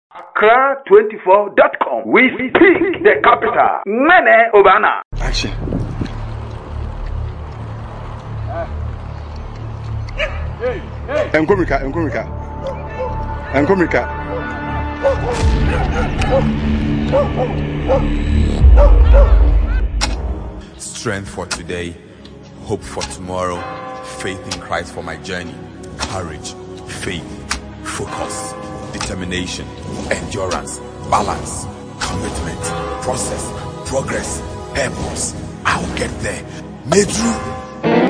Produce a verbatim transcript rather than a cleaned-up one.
Accra twenty-four dot com. We speak the capital. Nene Obana. Action. Hey, hey. Enkomika, Enkomika. Enkomika. Strength for today, hope for tomorrow, faith in Christ for my journey, courage, faith, focus, determination, endurance, balance, commitment, process, progress, purpose. I'll get there. Medru